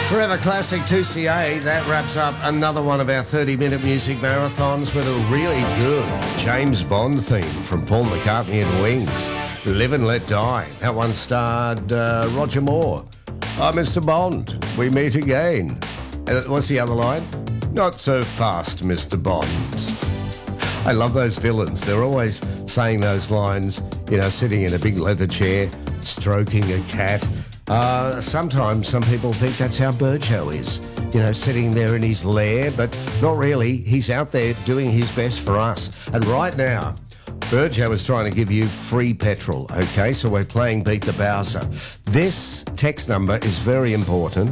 Forever Classic 2CA, that wraps up another one of our 30-minute music marathons with a really good James Bond theme from Paul McCartney and Wings, Live and Let Die. That one starred Roger Moore. Oh, Mr. Bond, we meet again. What's the other line? Not so fast, Mr. Bond. I love those villains. They're always saying those lines, sitting in a big leather chair, stroking a cat. Sometimes some people think that's how Burjo is, sitting there in his lair, but not really. He's out there doing his best for us. And right now, Burjo is trying to give you free petrol, okay? So we're playing Beat the Bowser. This text number is very important.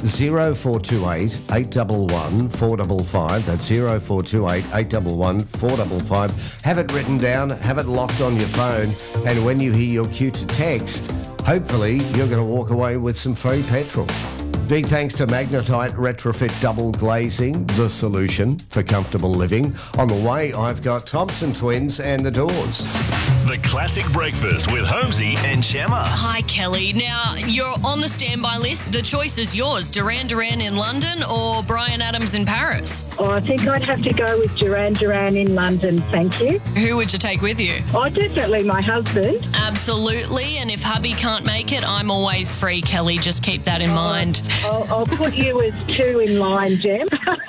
0428 811 455. That's 0428 811 455. Have it written down, have it locked on your phone, and when you hear your cue to text, hopefully you're going to walk away with some free petrol. Big thanks to Magnetite Retrofit Double Glazing, the solution for comfortable living. On the way, I've got Thompson Twins and The Doors. The Classic Breakfast with Holmesy and Gemma. Hi, Kelly. Now, you're on the standby list. The choice is yours. Duran Duran in London or Bryan Adams in Paris? Oh, I think I'd have to go with Duran Duran in London, thank you. Who would you take with you? Oh, definitely my husband. Absolutely. And if hubby can't make it, I'm always free, Kelly. Just keep that in mind. I'll put you as two in line, Gem.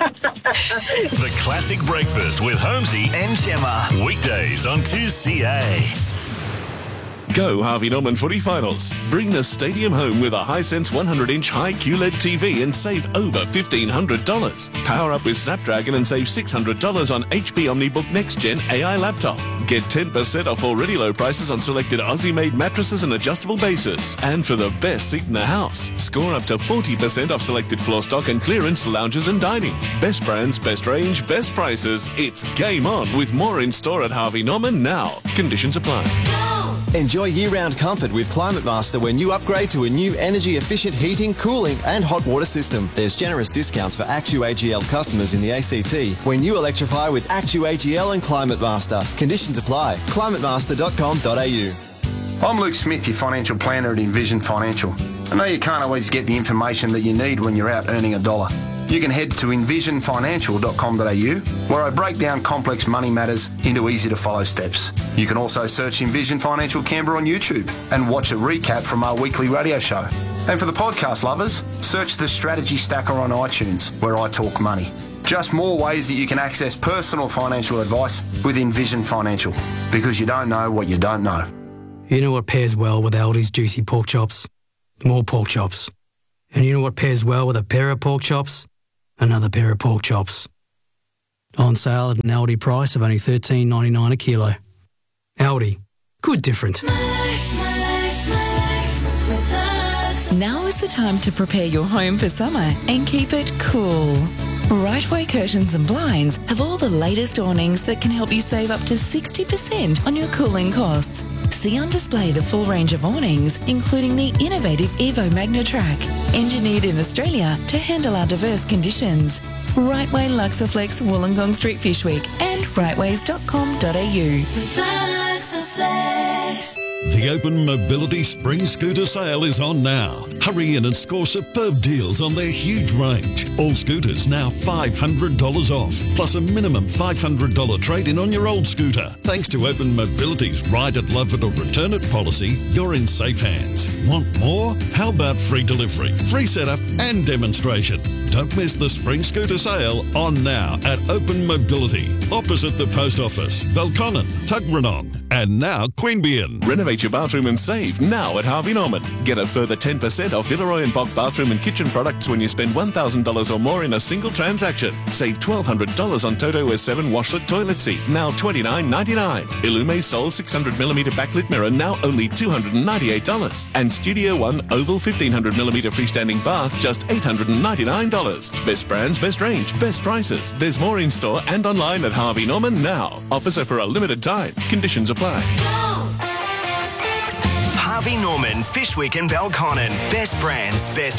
The Classic Breakfast with Holmesy and Gemma. Weekdays on 2CA. Go Harvey Norman Footy Finals. Bring the stadium home with a Hisense 100-inch high QLED TV and save over $1,500. Power up with Snapdragon and save $600 on HP OmniBook Next Gen AI laptop. Get 10% off already low prices on selected Aussie-made mattresses and adjustable bases. And for the best seat in the house, score up to 40% off selected floor stock and clearance lounges and dining. Best brands, best range, best prices. It's game on with more in store at Harvey Norman now. Conditions apply. Enjoy year-round comfort with Climate Master when you upgrade to a new energy-efficient heating, cooling and hot water system. There's generous discounts for AccuAGL customers in the ACT when you electrify with AccuAGL and Climate Master. Conditions apply. climatemaster.com.au. I'm Luke Smith, your financial planner at Envision Financial. I know you can't always get the information that you need when you're out earning a dollar. You can head to envisionfinancial.com.au, where I break down complex money matters into easy-to-follow steps. You can also search Envision Financial Canberra on YouTube and watch a recap from our weekly radio show. And for the podcast lovers, search the Strategy Stacker on iTunes, where I talk money. Just more ways that you can access personal financial advice with Envision Financial, because you don't know what you don't know. You know what pairs well with Aldi's juicy pork chops? More pork chops. And you know what pairs well with a pair of pork chops? Another pair of pork chops. On sale at an Aldi price of only $13.99 a kilo. Aldi. Good different. Now is the time to prepare your home for summer and keep it cool. Rightway Curtains and Blinds have all the latest awnings that can help you save up to 60% on your cooling costs. See on display the full range of awnings, including the innovative Evo Magnetrack, engineered in Australia to handle our diverse conditions. Rightway Luxaflex Wollongong Street Fish Week and rightways.com.au. Luxaflex. The Open Mobility Spring Scooter sale is on now. Hurry in and score superb deals on their huge range. All scooters now $500 off, plus a minimum $500 trade-in on your old scooter. Thanks to Open Mobility's Ride It, Love It or Return It policy, you're in safe hands. Want more? How about free delivery, free setup and demonstration? Don't miss the Spring Scooter sale on now at Open Mobility, opposite the Post Office, Belconnen, Tuggeranong, and now Queanbeyan. Renovate your bathroom and save now at Harvey Norman. Get a further 10% off Villeroy and Bock bathroom and kitchen products when you spend $1,000 or more in a single transaction. Save $1,200 on Toto S7 washlet toilet seat, now $29.99. Illume Sol 600mm backlit mirror, now only $298. And Studio One Oval 1500mm freestanding bath, just $899. Best brands, best range, best prices. There's more in store and online at Harvey Norman now. Offers are for a limited time. Conditions apply. Harvey Norman Fish Week in Belconnen. Best brands, best